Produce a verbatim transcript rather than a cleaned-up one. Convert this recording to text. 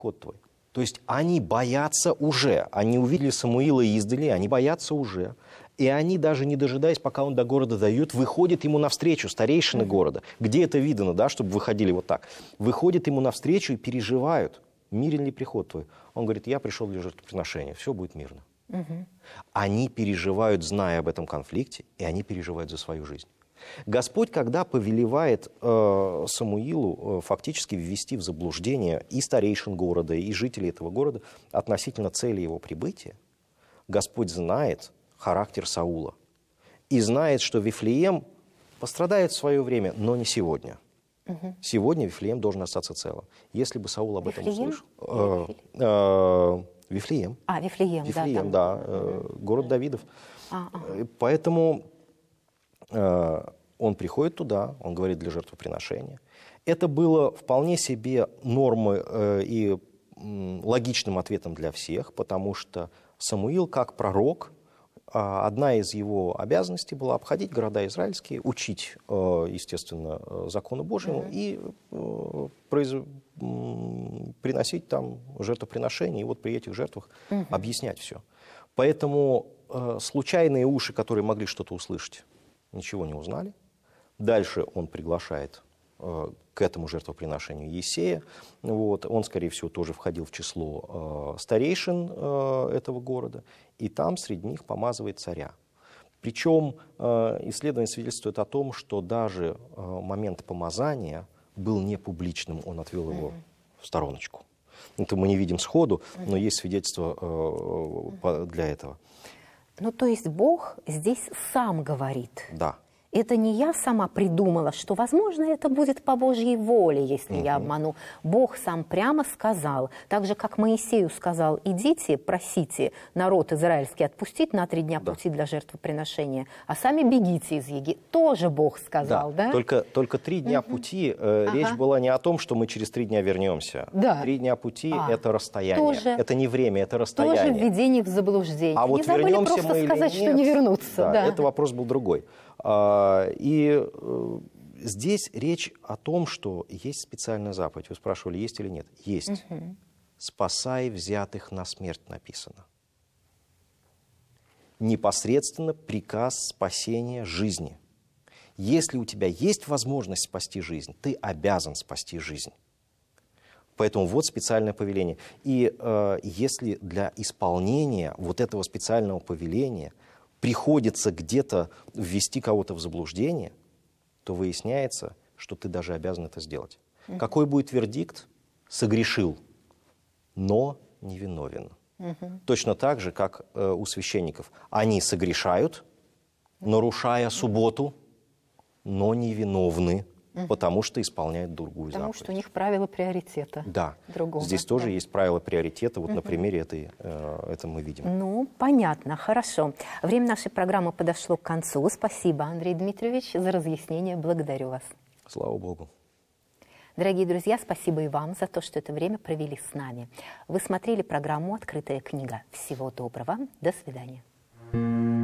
приход твой. То есть они боятся уже. Они увидели Самуила издали, они боятся уже. И они, даже не дожидаясь, пока он до города дойдет, выходят ему навстречу, старейшины города. Где это видано, да, чтобы выходили вот так? Выходят ему навстречу и переживают, мирен ли приход твой. Он говорит, я пришел для жертвоприношения, все будет мирно. Угу. Они переживают, зная об этом конфликте, и они переживают за свою жизнь. Господь, когда повелевает э, Самуилу э, фактически ввести в заблуждение и старейшин города, и жителей этого города относительно цели его прибытия, Господь знает характер Саула и знает, что Вифлеем пострадает в свое время, но не сегодня. Угу. Сегодня Вифлеем должен остаться целым. Если бы Саул об этом Вифлеем? услышал... Э, э, Вифлеем. А, Вифлеем, Вифлеем, да. да, э, город Давидов. А, ага. Поэтому э, он приходит туда, он говорит для жертвоприношения. Это было вполне себе нормой э, и э, логичным ответом для всех, потому что Самуил, как пророк, э, одна из его обязанностей была обходить города израильские, учить, э, естественно, закону Божьему mm-hmm. и э, произ... приносить там жертвоприношения, и вот при этих жертвах угу. объяснять все. Поэтому э, случайные уши, которые могли что-то услышать, ничего не узнали. Дальше он приглашает э, к этому жертвоприношению Иессея. Вот. Он, скорее всего, тоже входил в число э, старейшин э, этого города. И там среди них помазывает царя. Причем э, исследование свидетельствует о том, что даже э, момент помазания был не публичным, он отвел его mm-hmm. в стороночку. Это мы не видим сходу, mm-hmm. но есть свидетельство э, для этого. Ну, то есть Бог здесь сам говорит. Да. Это не я сама придумала, что, возможно, это будет по Божьей воле, если угу. я обману. Бог сам прямо сказал, так же, как Моисею сказал, идите, просите народ израильский отпустить на три дня да. пути для жертвоприношения, а сами бегите из Египта. Тоже Бог сказал, да? да? Только, только три дня угу. пути, э, ага. речь была не о том, что мы через три дня вернемся. Да. Три дня пути а, – это расстояние. Тоже, это не время, это расстояние. Тоже введение в заблуждение. А не вот забыли вернемся просто мы сказать, или нет, что не вернутся. Да, да. Это вопрос был другой. И здесь речь о том, что есть специальная заповедь. Вы спрашивали, есть или нет? Есть. Угу. «Спасай взятых на смерть» написано. Непосредственно приказ спасения жизни. Если у тебя есть возможность спасти жизнь, ты обязан спасти жизнь. Поэтому вот специальное повеление. И э, если для исполнения вот этого специального повеления приходится где-то ввести кого-то в заблуждение, то выясняется, что ты даже обязан это сделать. Mm-hmm. Какой будет вердикт? Согрешил, но невиновен. Mm-hmm. Точно так же, как э, у священников. Они согрешают, нарушая субботу, но невиновны, mm-hmm. потому что исполняют другую потому заповедь. Потому что у них правило приоритета. Да, другого. Здесь тоже да. есть правило приоритета. Вот mm-hmm. на примере этой, э, это мы видим. Ну, понятно, хорошо. Время нашей программы подошло к концу. Спасибо, Андрей Дмитриевич, за разъяснение. Благодарю вас. Слава Богу. Дорогие друзья, спасибо и вам за то, что это время провели с нами. Вы смотрели программу «Открытая книга». Всего доброго. До свидания.